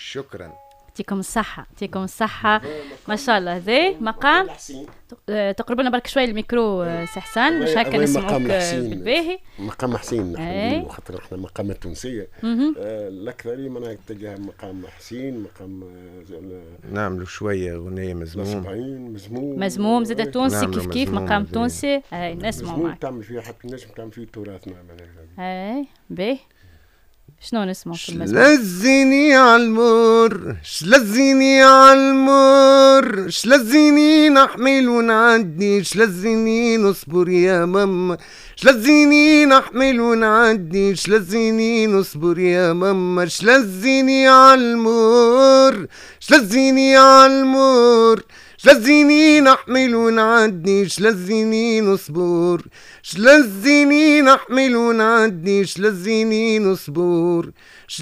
شكرا. يعطيكم الصحة يعطيكم الصحة. ما شاء الله. ذي مقام تقربوا لنا برك شوي الميكرو سحسان مش هكا نسمعوك بالباهي. مقام حسين نحن خاطر احنا مقامات تونسية الأكثر ما نتجه مقام حسين مقام نعملوا شوية أغنية مزموم زاد تونسي كيف مقام تونسي نسمعوا معك. تعمل فيها حتى نجم تعمل فيه تراثنا باهي. شنو نسمع في المزمور؟ شلزيني عالمر شلزيني عالمر شلزيني نحمل ونعدي شلزيني نصبر يا ماما شلزيني نحمل ونعدي شلزيني نصبر يا ماما شلزيني عالمر شلزيني عالمر شلزيني نحمل ونعدي شلزيني نصبر شلزيني نحمل ونعدي شلزيني نصبر